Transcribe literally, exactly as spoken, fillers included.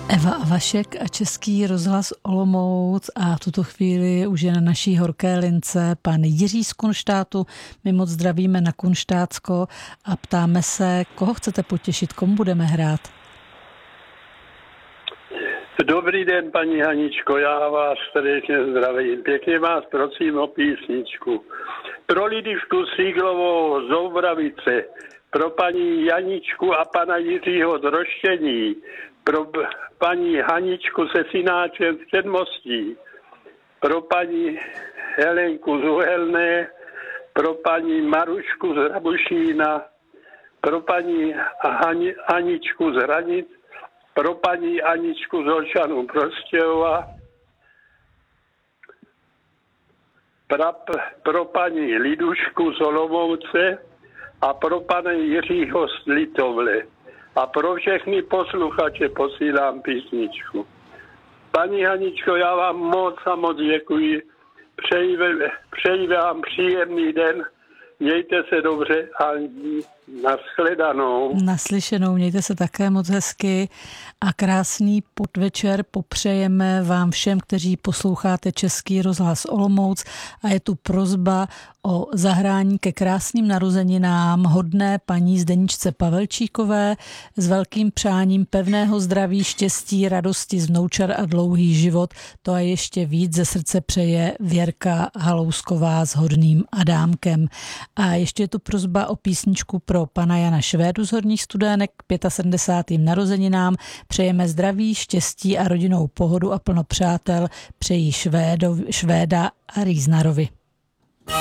Eva a Vašek a Český rozhlas Olomouc a v tuto chvíli už je na naší horké lince pan Jiří z Kunštátu. My moc zdravíme na Kunštátsko a ptáme se, koho chcete potěšit, komu budeme hrát. Dobrý den, paní Haničko, já vás srdečně zdravím. Pěkně vás prosím o písničku. Pro Lidišku Síglovou z Obravice, pro paní Janičku a pana Jiřího z Roštění, pro paní Haničku se synáčem z Předmostí, pro paní Helenku z Uhelné, pro paní Marušku z Rabušína, pro paní Hani, Aničku z Hranic, pro paní Aničku z Olšanů Prostějova, pra, pro paní Lidušku z Olomouce a pro pana Jiřího z Litovle. A pro všechny posluchače posílám písničku. Paní Haničko, já vám moc a moc děkuji. Přeji, přeji vám příjemný den. Mějte se dobře a nashledanou. Naslyšenou, mějte se také moc hezky a krásný podvečer popřejeme vám všem, kteří posloucháte Český rozhlas Olomouc a je tu prosba o zahrání ke krásným narozeninám hodné paní Zdeničce Pavelčíkové s velkým přáním pevného zdraví, štěstí, radosti z vnoučat a dlouhý život. To a ještě víc ze srdce přeje Věrka Halousková s hodným Adámkem. A ještě je tu prosba o písničku pro pana Jana Švédu z Horních Studenek k sedmdesátým pátým narozeninám. Přejeme zdraví, štěstí a rodinnou pohodu a plno přátel přejí Švédo, Švéda a Rýznarovi.